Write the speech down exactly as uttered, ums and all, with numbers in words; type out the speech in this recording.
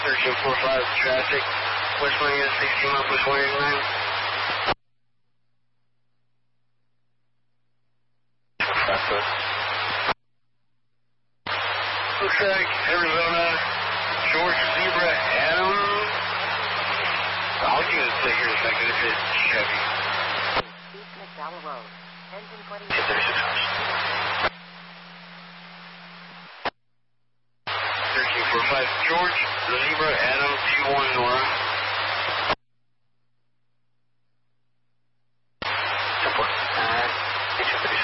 thirteen forty-five traffic. West Miami sixteen mile push one eighty-nine. Looks like Arizona, George Zebra, Adam. I'll give it a play here in a second if it's Chevy. East McDowell Road. Engine twenty. thirty-six hours. thirteen forty-five George Zebra, Adam, two one Nora.